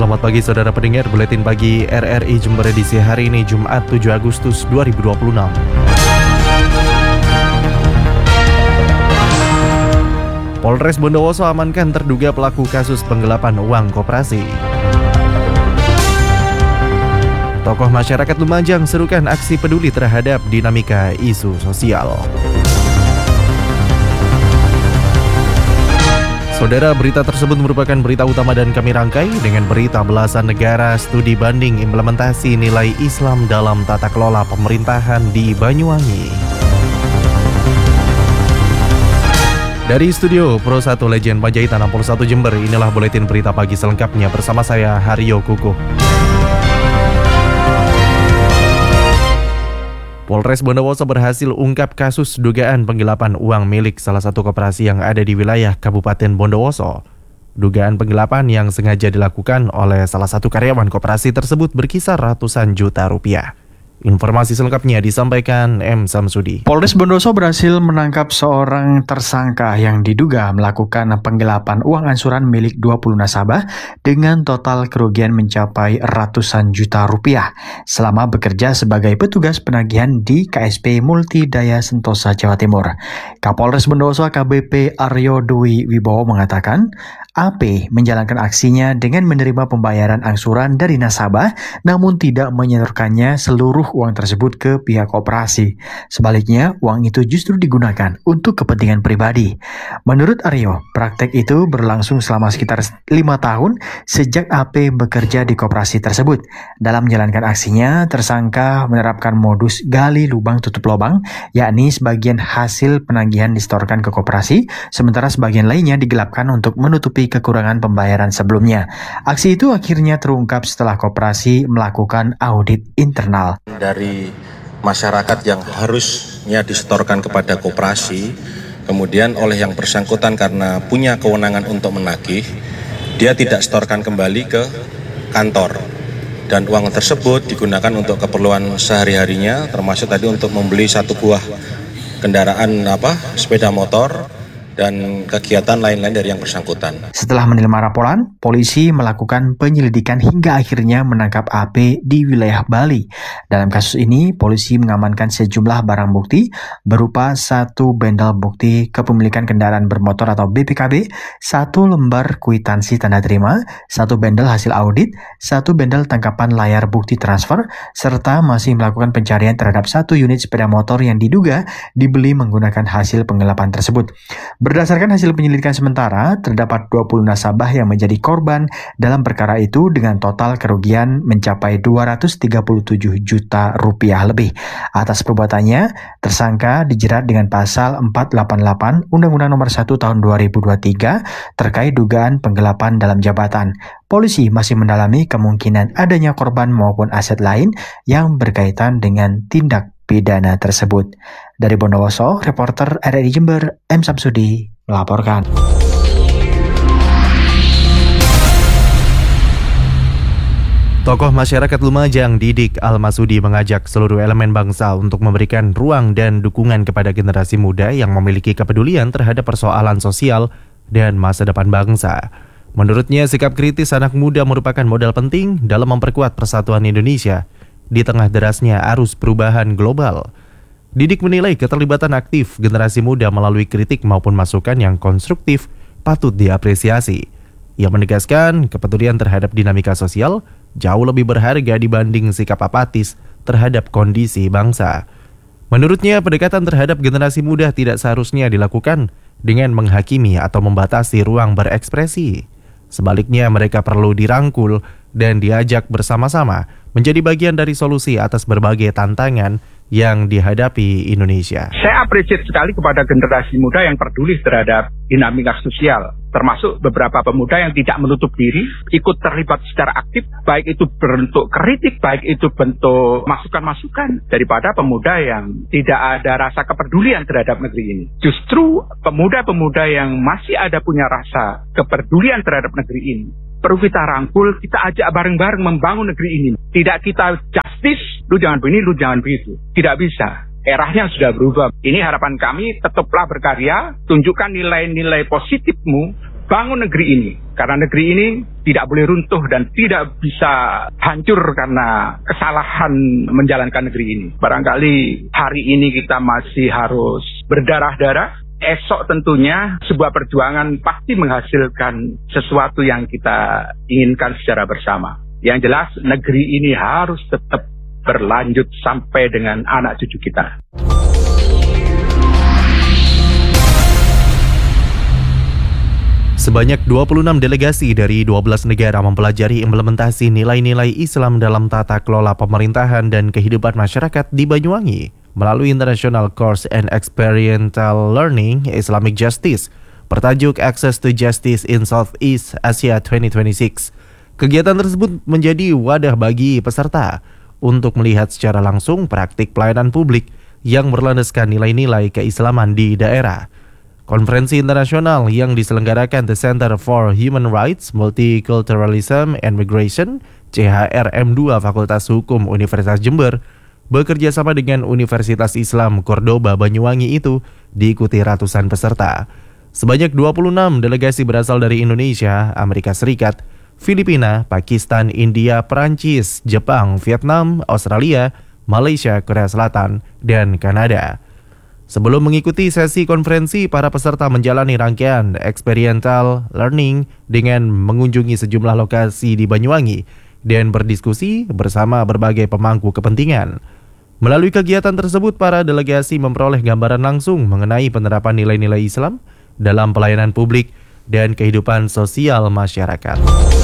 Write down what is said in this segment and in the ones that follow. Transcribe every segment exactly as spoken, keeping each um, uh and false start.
Selamat pagi saudara pendengar, Buletin Pagi R R I Jember edisi hari ini Jumat tujuh Agustus dua ribu dua puluh enam. Polres Bondowoso amankan terduga pelaku kasus penggelapan uang koperasi. Tokoh masyarakat Lumajang serukan aksi peduli terhadap dinamika isu sosial. Saudara, berita tersebut merupakan berita utama dan kami rangkai dengan berita belasan negara studi banding implementasi nilai Islam dalam tata kelola pemerintahan di Banyuwangi. Dari studio Pro satu Legend Panjaitan enam puluh satu Jember, inilah buletin berita pagi selengkapnya bersama saya Haryo Kukuh. Polres Bondowoso berhasil ungkap kasus dugaan penggelapan uang milik salah satu koperasi yang ada di wilayah Kabupaten Bondowoso. Dugaan penggelapan yang sengaja dilakukan oleh salah satu karyawan koperasi tersebut berkisar ratusan juta rupiah. Informasi selengkapnya disampaikan M. Samsudi. Polres Bondowoso berhasil menangkap seorang tersangka yang diduga melakukan penggelapan uang ansuran milik dua puluh nasabah dengan total kerugian mencapai ratusan juta rupiah selama bekerja sebagai petugas penagihan di K S P Multidaya Sentosa, Jawa Timur. Kapolres Bondowoso A K B P Aryo Dwi Wibowo mengatakan, A P menjalankan aksinya dengan menerima pembayaran angsuran dari nasabah namun tidak menyetorkannya seluruh uang tersebut ke pihak koperasi. Sebaliknya, uang itu justru digunakan untuk kepentingan pribadi. Menurut Aryo, praktek itu berlangsung selama sekitar lima tahun sejak A P bekerja di koperasi tersebut. Dalam menjalankan aksinya, tersangka menerapkan modus gali lubang tutup lubang, yakni sebagian hasil penagihan disetorkan ke koperasi, sementara sebagian lainnya digelapkan untuk menutupi kekurangan pembayaran sebelumnya. Aksi itu akhirnya terungkap setelah koperasi melakukan audit internal. Dari masyarakat yang harusnya disetorkan kepada koperasi, kemudian oleh yang bersangkutan karena punya kewenangan untuk menagih, dia tidak setorkan kembali ke kantor. Dan uang tersebut digunakan untuk keperluan sehari-harinya, termasuk tadi untuk membeli satu buah kendaraan apa sepeda motor, dan kegiatan lain-lain dari yang bersangkutan. Setelah menerima laporan, polisi melakukan penyelidikan hingga akhirnya menangkap A P di wilayah Bali. Dalam kasus ini, polisi mengamankan sejumlah barang bukti berupa satu bendel bukti kepemilikan kendaraan bermotor atau B P K B, satu lembar kwitansi tanda terima, satu bendel hasil audit, satu bendel tangkapan layar bukti transfer, serta masih melakukan pencarian terhadap satu unit sepeda motor yang diduga dibeli menggunakan hasil penggelapan tersebut. Berdasarkan hasil penyelidikan sementara, terdapat dua puluh nasabah yang menjadi korban dalam perkara itu dengan total kerugian mencapai dua ratus tiga puluh tujuh juta rupiah lebih. Atas perbuatannya, tersangka dijerat dengan pasal empat ratus delapan puluh delapan Undang-Undang Nomor satu Tahun dua ribu dua puluh tiga terkait dugaan penggelapan dalam jabatan. Polisi masih mendalami kemungkinan adanya korban maupun aset lain yang berkaitan dengan tindak pidana tersebut. Dari Bondowoso, reporter R R I Jember, M. Samsudi, melaporkan. Tokoh masyarakat Lumajang Didik Al-Masudi mengajak seluruh elemen bangsa untuk memberikan ruang dan dukungan kepada generasi muda yang memiliki kepedulian terhadap persoalan sosial dan masa depan bangsa. Menurutnya, sikap kritis anak muda merupakan modal penting dalam memperkuat persatuan Indonesia di tengah derasnya arus perubahan global. Didik menilai keterlibatan aktif generasi muda melalui kritik maupun masukan yang konstruktif patut diapresiasi. Ia menegaskan kepedulian terhadap dinamika sosial jauh lebih berharga dibanding sikap apatis terhadap kondisi bangsa. Menurutnya, pendekatan terhadap generasi muda tidak seharusnya dilakukan dengan menghakimi atau membatasi ruang berekspresi. Sebaliknya, mereka perlu dirangkul dan diajak bersama-sama menjadi bagian dari solusi atas berbagai tantangan yang dihadapi Indonesia. Saya apresiasi sekali kepada generasi muda yang peduli terhadap dinamika sosial, termasuk beberapa pemuda yang tidak menutup diri, ikut terlibat secara aktif, baik itu bentuk kritik, baik itu bentuk masukan-masukan, daripada pemuda yang tidak ada rasa kepedulian terhadap negeri ini. Justru pemuda-pemuda yang masih ada punya rasa kepedulian terhadap negeri ini, perlu kita rangkul, kita ajak bareng-bareng membangun negeri ini. Tidak kita justice, lu jangan begini, lu jangan begitu. Tidak bisa. Eranya sudah berubah. Ini harapan kami, tetaplah berkarya, tunjukkan nilai-nilai positifmu, bangun negeri ini. Karena negeri ini tidak boleh runtuh dan tidak bisa hancur karena kesalahan menjalankan negeri ini. Barangkali hari ini kita masih harus berdarah-darah. Esok tentunya sebuah perjuangan pasti menghasilkan sesuatu yang kita inginkan secara bersama. Yang jelas negeri ini harus tetap berlanjut sampai dengan anak cucu kita. Sebanyak dua puluh enam delegasi dari dua belas negara mempelajari implementasi nilai-nilai Islam dalam tata kelola pemerintahan dan kehidupan masyarakat di Banyuwangi melalui International Course and Experiential Learning Islamic Justice bertajuk Access to Justice in Southeast Asia dua ribu dua puluh enam. Kegiatan tersebut menjadi wadah bagi peserta untuk melihat secara langsung praktik pelayanan publik yang berlandaskan nilai-nilai keislaman di daerah. Konferensi internasional yang diselenggarakan The Center for Human Rights, Multiculturalism and Migration C H R M dua Fakultas Hukum Universitas Jember bekerja sama dengan Universitas Islam Cordoba Banyuwangi itu diikuti ratusan peserta. Sebanyak dua puluh enam delegasi berasal dari Indonesia, Amerika Serikat, Filipina, Pakistan, India, Perancis, Jepang, Vietnam, Australia, Malaysia, Korea Selatan, dan Kanada. Sebelum mengikuti sesi konferensi, para peserta menjalani rangkaian experiential learning dengan mengunjungi sejumlah lokasi di Banyuwangi dan berdiskusi bersama berbagai pemangku kepentingan. Melalui kegiatan tersebut, para delegasi memperoleh gambaran langsung mengenai penerapan nilai-nilai Islam dalam pelayanan publik dan kehidupan sosial masyarakat.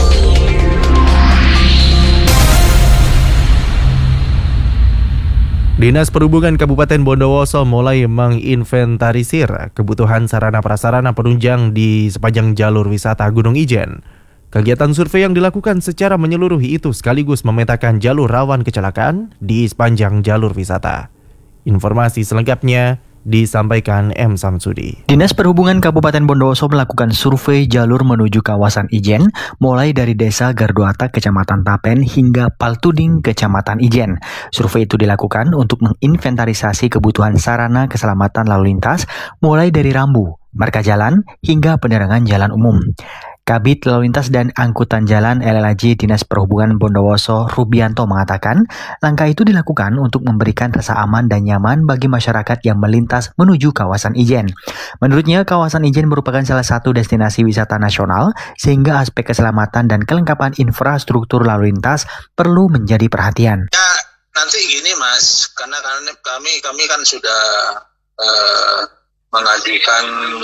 Dinas Perhubungan Kabupaten Bondowoso mulai menginventarisir kebutuhan sarana prasarana penunjang di sepanjang jalur wisata Gunung Ijen. Kegiatan survei yang dilakukan secara menyeluruh itu sekaligus memetakan jalur rawan kecelakaan di sepanjang jalur wisata. Informasi selengkapnya disampaikan M. Samsudi. Dinas Perhubungan Kabupaten Bondowoso melakukan survei jalur menuju kawasan Ijen, mulai dari Desa Garduata, Kecamatan Tapen, hingga Paltuding, Kecamatan Ijen. Survei itu dilakukan untuk menginventarisasi kebutuhan sarana keselamatan lalu lintas, mulai dari rambu, marka jalan, hingga penerangan jalan umum. Kabid Lalu Lintas dan Angkutan Jalan L L A J Dinas Perhubungan Bondowoso Rubianto mengatakan, langkah itu dilakukan untuk memberikan rasa aman dan nyaman bagi masyarakat yang melintas menuju kawasan Ijen. Menurutnya, kawasan Ijen merupakan salah satu destinasi wisata nasional, sehingga aspek keselamatan dan kelengkapan infrastruktur lalu lintas perlu menjadi perhatian. Ya, nanti gini Mas, karena kami kami kan sudah uh, mengajukan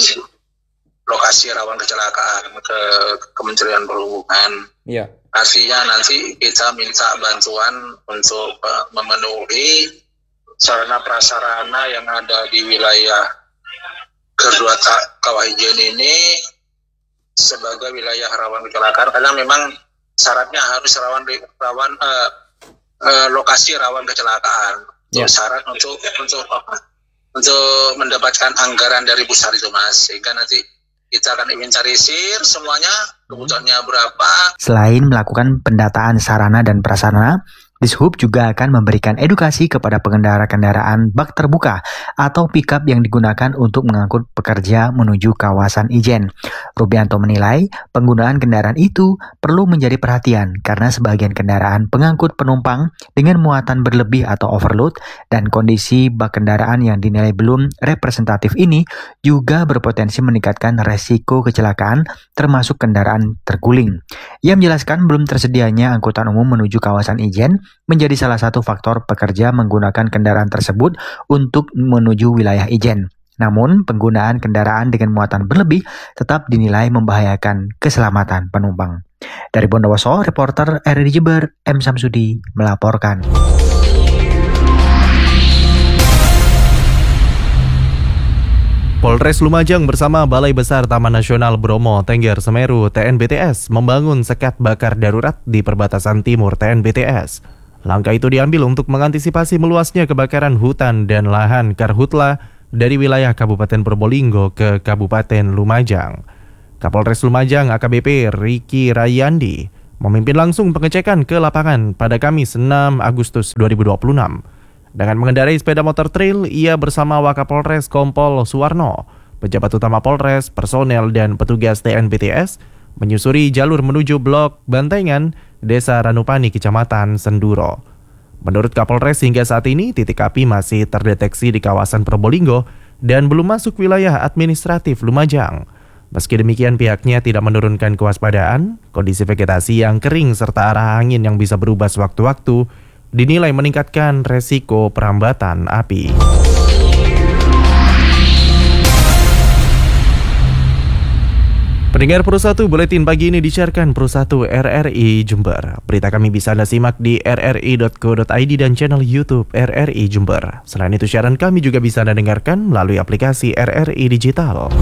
lokasi rawan kecelakaan ke Kementerian Perhubungan. Iya. Artinya nanti kita minta bantuan untuk uh, memenuhi sarana prasarana yang ada di wilayah Garduata Kawah Ijen ini sebagai wilayah rawan kecelakaan, karena memang syaratnya harus rawan rawan uh, uh, lokasi rawan kecelakaan. Ya. Syarat untuk untuk apa? Untuk mendapatkan anggaran dari pusat itu Mas, sehingga nanti kita akan inventarisir semuanya, kebutuhannya berapa. Selain melakukan pendataan sarana dan prasarana, Dishub juga akan memberikan edukasi kepada pengendara kendaraan bak terbuka atau pickup yang digunakan untuk mengangkut pekerja menuju kawasan Ijen. Rubianto menilai penggunaan kendaraan itu perlu menjadi perhatian karena sebagian kendaraan pengangkut penumpang dengan muatan berlebih atau overload dan kondisi bak kendaraan yang dinilai belum representatif ini juga berpotensi meningkatkan resiko kecelakaan termasuk kendaraan terguling. Ia menjelaskan belum tersedianya angkutan umum menuju kawasan Ijen menjadi salah satu faktor pekerja menggunakan kendaraan tersebut untuk menuju wilayah Ijen. Namun, penggunaan kendaraan dengan muatan berlebih tetap dinilai membahayakan keselamatan penumpang. Dari Bondowoso, reporter R R I Jember, M. Samsudi, melaporkan. Polres Lumajang bersama Balai Besar Taman Nasional Bromo Tengger Semeru T N B T S membangun sekat bakar darurat di perbatasan timur T N B T S. Langkah itu diambil untuk mengantisipasi meluasnya kebakaran hutan dan lahan karhutla dari wilayah Kabupaten Probolinggo ke Kabupaten Lumajang. Kapolres Lumajang A K B P Riki Rayandi memimpin langsung pengecekan ke lapangan pada Kamis enam Agustus dua ribu dua puluh enam. Dengan mengendarai sepeda motor trail, ia bersama Wakapolres Kompol Suwarno, pejabat utama Polres, personel, dan petugas T N P T S menyusuri jalur menuju Blok Bantengan, Desa Ranupani, Kecamatan Senduro. Menurut Kapolres, hingga saat ini titik api masih terdeteksi di kawasan Probolinggo dan belum masuk wilayah administratif Lumajang. Meski demikian, pihaknya tidak menurunkan kewaspadaan. Kondisi vegetasi yang kering serta arah angin yang bisa berubah sewaktu-waktu dinilai meningkatkan resiko perambatan api. Pendengar Pro satu, buletin pagi ini disiarkan Pro satu R R I Jember. Berita kami bisa Anda simak di r r i dot co dot i d dan channel YouTube R R I Jember. Selain itu, siaran kami juga bisa Anda dengarkan melalui aplikasi R R I Digital.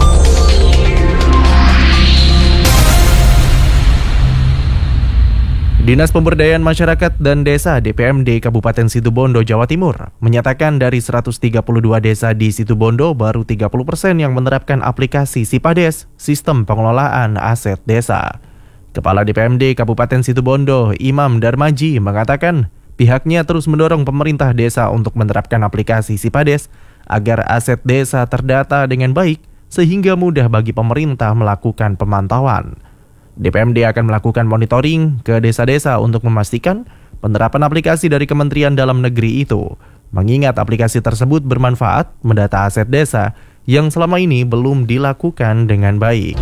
Dinas Pemberdayaan Masyarakat dan Desa D P M D Kabupaten Situbondo, Jawa Timur menyatakan dari seratus tiga puluh dua desa di Situbondo baru tiga puluh persen yang menerapkan aplikasi Sipades, Sistem Pengelolaan Aset Desa. Kepala D P M D Kabupaten Situbondo, Imam Darmaji, mengatakan pihaknya terus mendorong pemerintah desa untuk menerapkan aplikasi Sipades agar aset desa terdata dengan baik sehingga mudah bagi pemerintah melakukan pemantauan. D P M D akan melakukan monitoring ke desa-desa untuk memastikan penerapan aplikasi dari Kementerian Dalam Negeri itu, mengingat aplikasi tersebut bermanfaat mendata aset desa yang selama ini belum dilakukan dengan baik.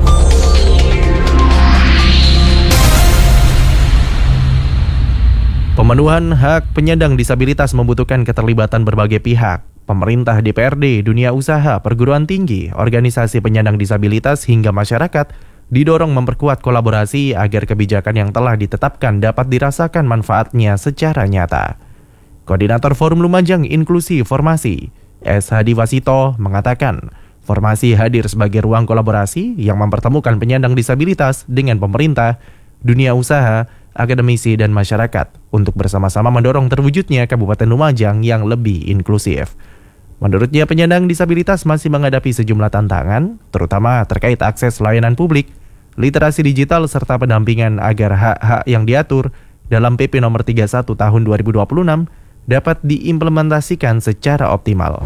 Pemenuhan hak penyandang disabilitas membutuhkan keterlibatan berbagai pihak. Pemerintah, D P R D, dunia usaha, perguruan tinggi, organisasi penyandang disabilitas hingga masyarakat didorong memperkuat kolaborasi agar kebijakan yang telah ditetapkan dapat dirasakan manfaatnya secara nyata. Koordinator Forum Lumajang Inklusi Formasi, S. Hadi Wasito, mengatakan formasi hadir sebagai ruang kolaborasi yang mempertemukan penyandang disabilitas dengan pemerintah, dunia usaha, akademisi, dan masyarakat untuk bersama-sama mendorong terwujudnya Kabupaten Lumajang yang lebih inklusif. Menurutnya, penyandang disabilitas masih menghadapi sejumlah tantangan, terutama terkait akses layanan publik, literasi digital, serta pendampingan agar hak-hak yang diatur dalam P P nomor tiga puluh satu tahun dua ribu dua puluh enam dapat diimplementasikan secara optimal.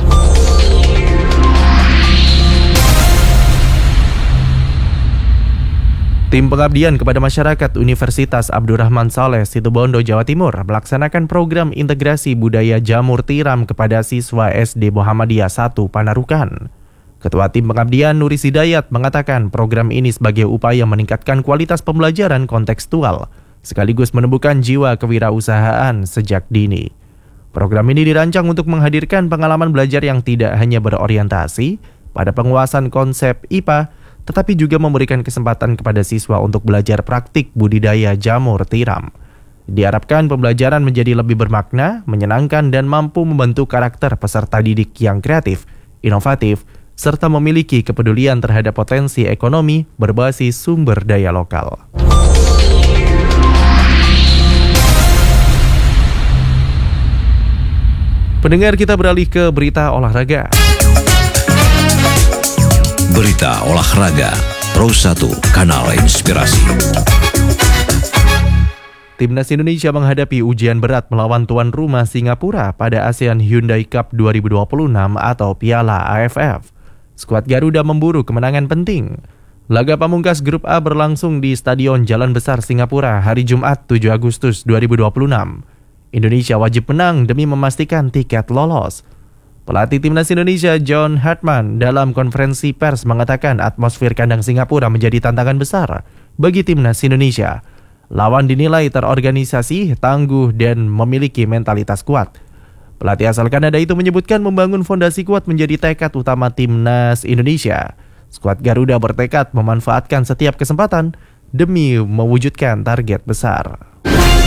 Tim Pengabdian kepada Masyarakat Universitas Abdurrahman Saleh Situbondo, Jawa Timur melaksanakan program integrasi budaya jamur tiram kepada siswa S D Muhammadiyah satu Panarukan. Ketua Tim Pengabdian Nuris Hidayat mengatakan program ini sebagai upaya meningkatkan kualitas pembelajaran kontekstual sekaligus menumbuhkan jiwa kewirausahaan sejak dini. Program ini dirancang untuk menghadirkan pengalaman belajar yang tidak hanya berorientasi pada penguasaan konsep I P A, tetapi juga memberikan kesempatan kepada siswa untuk belajar praktik budidaya jamur tiram. Diharapkan pembelajaran menjadi lebih bermakna, menyenangkan, dan mampu membentuk karakter peserta didik yang kreatif, inovatif, serta memiliki kepedulian terhadap potensi ekonomi berbasis sumber daya lokal. Pendengar, kita beralih ke berita olahraga. Berita olahraga Pro satu, kanal inspirasi. Timnas Indonesia menghadapi ujian berat melawan tuan rumah Singapura pada ASEAN Hyundai Cup dua ribu dua puluh enam atau Piala A F F. Skuad Garuda memburu kemenangan penting. Laga pamungkas Grup A berlangsung di Stadion Jalan Besar Singapura hari Jumat tujuh Agustus dua ribu dua puluh enam. Indonesia wajib menang demi memastikan tiket lolos. Pelatih Timnas Indonesia John Hartman dalam konferensi pers mengatakan atmosfer kandang Singapura menjadi tantangan besar bagi Timnas Indonesia. Lawan dinilai terorganisasi, tangguh, dan memiliki mentalitas kuat. Pelatih asal Kanada itu menyebutkan membangun fondasi kuat menjadi tekad utama Timnas Indonesia. Skuad Garuda bertekad memanfaatkan setiap kesempatan demi mewujudkan target besar.